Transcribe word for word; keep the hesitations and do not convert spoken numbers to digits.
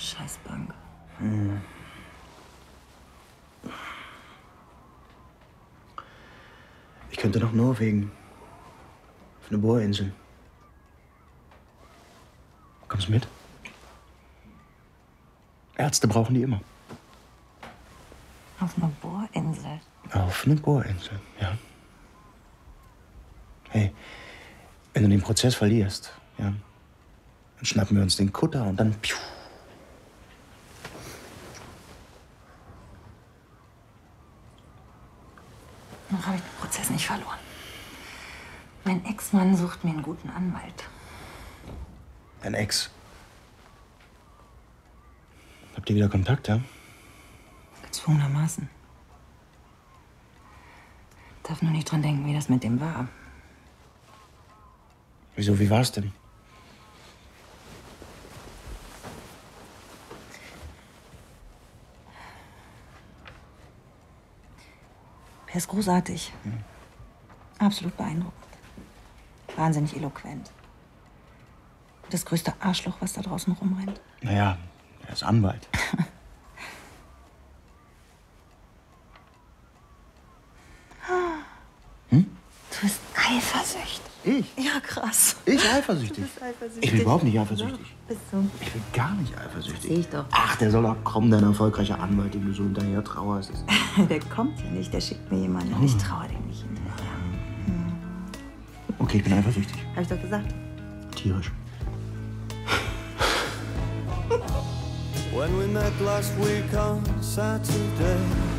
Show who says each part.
Speaker 1: Scheißbank.
Speaker 2: Hm. Ich könnte nach Norwegen. Auf eine Bohrinsel. Kommst du mit? Ärzte brauchen die immer.
Speaker 1: Auf einer Bohrinsel?
Speaker 2: Auf eine Bohrinsel, ja. Hey, wenn du den Prozess verlierst, ja, dann schnappen wir uns den Kutter und dann piu.
Speaker 1: Noch habe ich den Prozess nicht verloren. Mein Ex-Mann sucht mir einen guten Anwalt.
Speaker 2: Dein Ex. Habt ihr wieder Kontakt, ja?
Speaker 1: Gezwungenermaßen. Darf nur nicht dran denken, wie das mit dem war.
Speaker 2: Wieso, wie war's denn?
Speaker 1: Er ist großartig. Hm. Absolut beeindruckend. Wahnsinnig eloquent. Das größte Arschloch, was da draußen rumrennt.
Speaker 2: Naja, er ist Anwalt. Hm?
Speaker 1: Du bist eifersüchtig.
Speaker 2: Ich?
Speaker 1: Ja, krass.
Speaker 2: Ich eifersüchtig?
Speaker 1: Du bist eifersüchtig.
Speaker 2: Ich bin überhaupt nicht eifersüchtig.
Speaker 1: Ja, bist du?
Speaker 2: Ich bin gar nicht eifersüchtig.
Speaker 1: Das sehe ich doch.
Speaker 2: Ach, der soll doch kommen, dein erfolgreicher Anwalt, dem du so hinterher trauerst.
Speaker 1: Der kommt ja nicht, der schickt mir jemanden. Oh. Ich traue dem nicht hinterher. Hm.
Speaker 2: Okay, ich bin eifersüchtig.
Speaker 1: Hab ich doch gesagt.
Speaker 2: Tierisch.
Speaker 3: When we met last week on Saturday